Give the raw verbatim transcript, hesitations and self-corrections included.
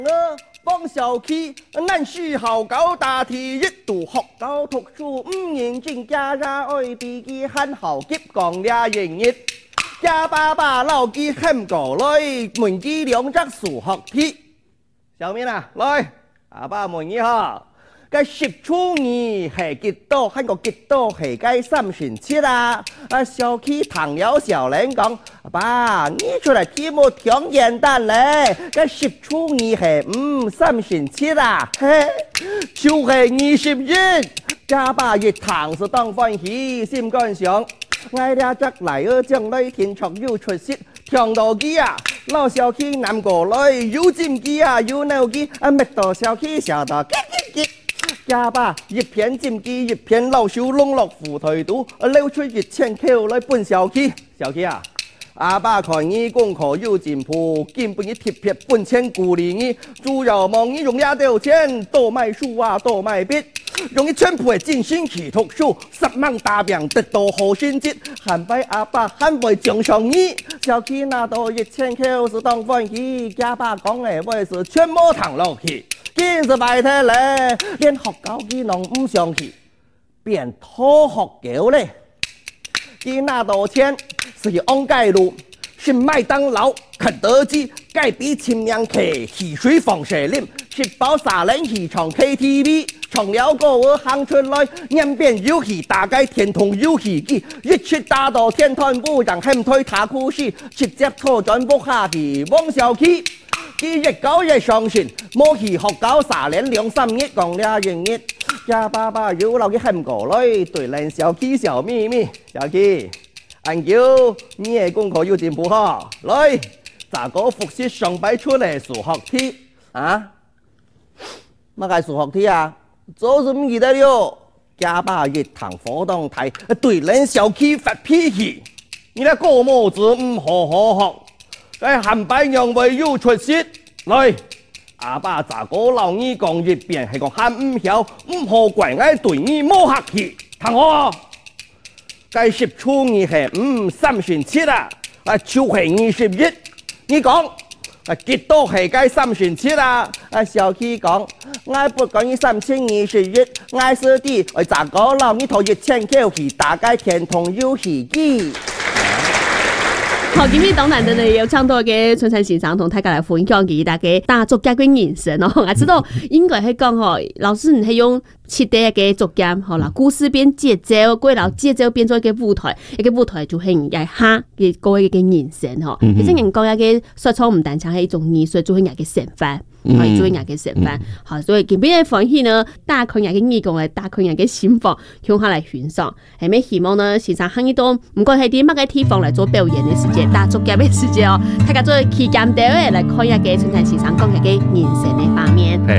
放小氣，咱是校高大體一度學校讀書，五認真家ra愛比記喊校級講倆營業，家爸爸老記喊過來，問記兩隻數學題。小明啊，來，阿爸問你哈，個十初二係幾多？喊個幾多係個三乘七啊？啊，小氣唐了小人講，阿爸，你出來題目挺簡單嘞，個十初二係五三乘七啊，嘿，就係二十一。家爸一堂是當歡喜，心肝想，我俩則來ở將來天窗又出息，聽到機啊，老小氣南過來，又尖機啊，又鬧機，啊，乜到小氣笑到叽叽叽。家爸一片尖機，一片老手弄落斧頭肚，溜出一千口來搬小氣。小氣啊，阿爸看你功課有進步，根本一貼撇半千鼓勵你，主要望你用廿條錢，多買書啊，多買筆。用一全部的精心去讀書，十萬大名得到好成績，喊拜阿爸喊為獎賞你。小氣拿到一千口是當歡喜，家爸講的話是全部糖落去，今是白睇咧，連學校佢攏唔上去，變拖學狗咧。佢拿到錢是去往街路，去麥當勞、肯德基、蓋比清涼客、汽水放蛇林，吃飽沙人去唱 K T V。唱了歌我行出來，演變遊戲大概天堂遊戲機，一出打到天團舞，讓喊推塔酷士，直接拖轉不下去，往小氣。佢越搞越上心，冇去學搞三年兩三日講倆營業，家爸爸又留佢喊過來，對人小氣小咪咪，小氣，安舅你嘅功課有進步哈，來，咋個復習上擺出嚟數學題啊？乜個數學題啊？做什麼記得了？家爸一堂活動台，對人小氣發脾氣，你那個模子唔好好學，喺hand白娘為有出息。來，阿爸咋個老你講一遍，係講喊唔曉，唔好怪我對你冇客氣。同學，該十初二係五三乘七啊，啊就係二十一。你講。啊，幾多係該三乘七啊？啊，小氣講，我不講你三乘二十一，我師弟我咋個老你頭一千口去大概天堂遊戲機。 好，今日當然的呢有唱到嘅春山先生同大家來分享給大家大作家嘅人生哦。我知道應該係講吼，老師你係用七代嘅作家，好啦，故事變節奏，過後節奏變做一個舞台，一個舞台就係人下嘅個嘅人生吼。其實人講一個說唱唔單止係一種藝術，做人嘅成分。可以做人嘅成分，好，所以今邊嘅歡喜呢，打開人嘅耳光嚟，打開人嘅心房，向下嚟欣賞。係咪希望呢？時常行一多，唔管係啲乜嘅地方嚟做表演嘅時節，大作嘅嘅時節哦，大家做期間到嘅嚟看一個春山先生講嘅人生嘅方面。